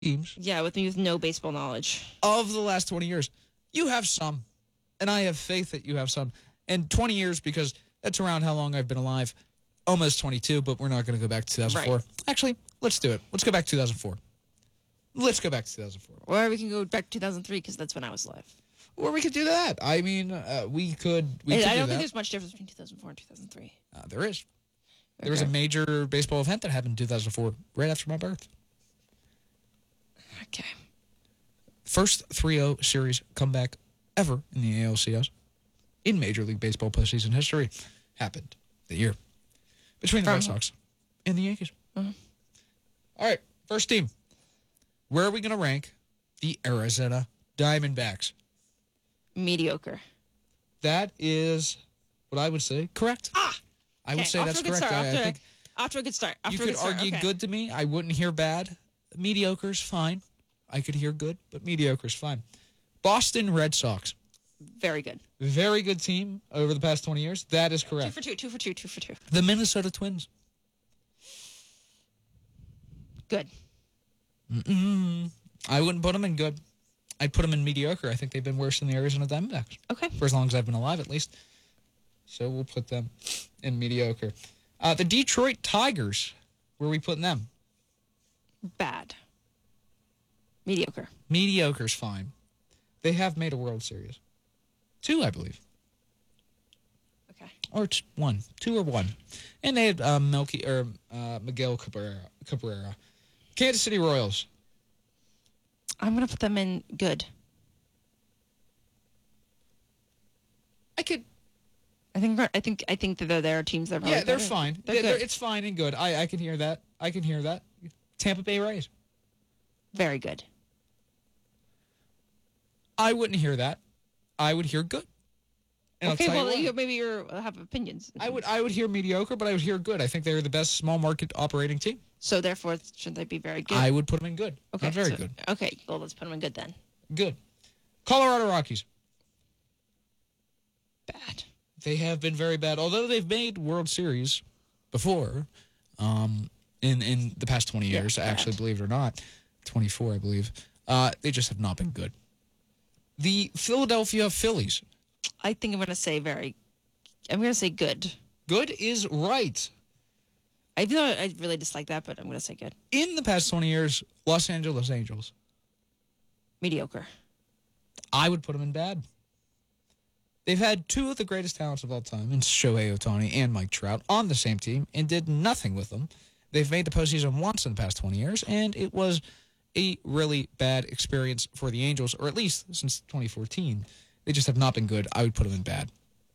teams. Yeah, with me with no baseball knowledge. Of the last 20 years. You have some. And I have faith that you have some. And 20 years, because that's around how long I've been alive. Almost 22, but we're not going to go back to 2004. Right. Actually, let's do it. Let's go back to 2004. Let's go back to 2004. Or we can go back to 2003 because that's when I was alive. Or we could do that. I mean, we could. I don't think there's much difference between 2004 and 2003. There is. Okay. There was a major baseball event that happened in 2004, right after my birth. Okay. First 3-0 series comeback ever in the ALCS in Major League Baseball postseason history happened the year between the Red Sox and the Yankees. All right, first team. Where are we going to rank the Arizona Diamondbacks? Mediocre. That is what I would say. Correct. I would say that's correct. After a good start. You could argue good to me. I wouldn't hear bad. Mediocre's fine. I could hear good, but mediocre's fine. Boston Red Sox. Very good. Very good team over the past 20 years. That is correct. 2 for 2. The Minnesota Twins. Good. I wouldn't put them in good. I'd put them in mediocre. I think they've been worse than the Arizona Diamondbacks. Okay. For as long as I've been alive, at least. So we'll put them in mediocre. The Detroit Tigers. Where are we putting them? Bad. Mediocre. Mediocre's fine. They have made a World Series. 2, I believe. Okay. Or 1. 2 or 1. And they had Miguel Cabrera. Kansas City Royals. I'm going to put them in good. I think that there are teams that are probably they're better. fine. It's fine and good. I can hear that. Tampa Bay Rays. Very good. I wouldn't hear that. I would hear good. And Okay, well, maybe you have opinions. I would hear mediocre, but I would hear good. I think they're the best small market operating team. So therefore, shouldn't they be very good? I would put them in good. Okay, not very good. Okay, well, let's put them in good then. Good. Colorado Rockies. Bad. They have been very bad, although they've made World Series before. In the past 20 years, actually, believe it or not, 24, I believe. They just have not been good. The Philadelphia Phillies. I think I'm going to say good. Good is right. I really dislike that, but I'm going to say good. In the past 20 years, Los Angeles Angels. Mediocre. I would put them in bad. They've had 2 of the greatest talents of all time, in Shohei Ohtani and Mike Trout, on the same team and did nothing with them. They've made the postseason once in the past 20 years, and it was a really bad experience for the Angels, or at least since 2014. They just have not been good. I would put them in bad.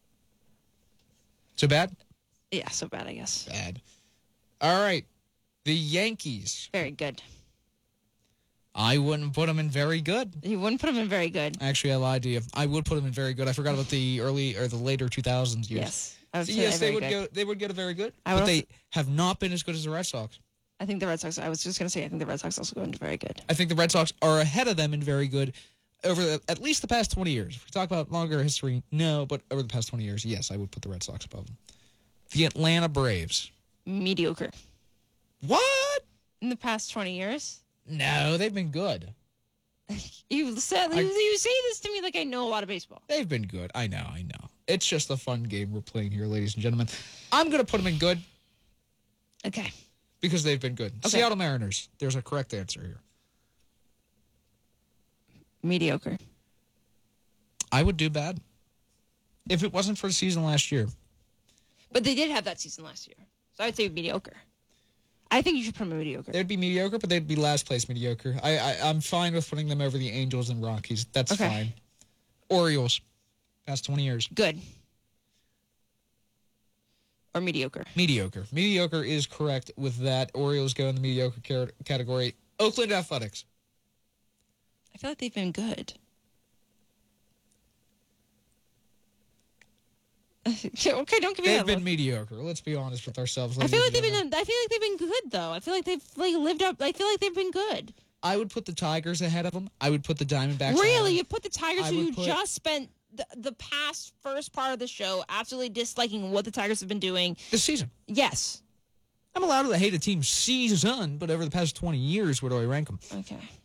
So bad? Yeah, so bad, I guess. Bad. All right. The Yankees. Very good. I wouldn't put them in very good. You wouldn't put them in very good? Actually, I lied to you. I would put them in very good. I forgot about the early or the later 2000s years. Yes. I would say yes, they would get a very good, but they have not been as good as the Red Sox. I think the Red Sox, I was just going to say, I think the Red Sox also go into very good. I think the Red Sox are ahead of them in very good over at least the past 20 years. If we talk about longer history, no, but over the past 20 years, yes, I would put the Red Sox above them. The Atlanta Braves. Mediocre. What? In the past 20 years? No, they've been good. You say this to me like I know a lot of baseball. They've been good. I know. It's just a fun game we're playing here, ladies and gentlemen. I'm going to put them in good. Okay. Because they've been good. Okay. Seattle Mariners. There's a correct answer here. Mediocre. I would do bad. If it wasn't for the season last year. But they did have that season last year. So I would say mediocre. I think you should put them mediocre. They'd be mediocre, but they'd be last place mediocre. I'm fine with putting them over the Angels and Rockies. That's fine. Orioles. Past 20 years. Good. Or mediocre. Mediocre. Mediocre is correct with that. Orioles go in the mediocre category. Oakland Athletics. I feel like they've been good. Okay, don't give me that. They've been mediocre. Let's be honest with ourselves. I feel like they've been good though. I feel like they've lived up. I feel like they've been good. I would put the Tigers ahead of them. I would put the Diamondbacks. Really, you put the Tigers? Just spent the past first part of the show absolutely disliking what the Tigers have been doing this season. Yes. I'm allowed to hate a team season, but over the past 20 years, where do I rank them? Okay.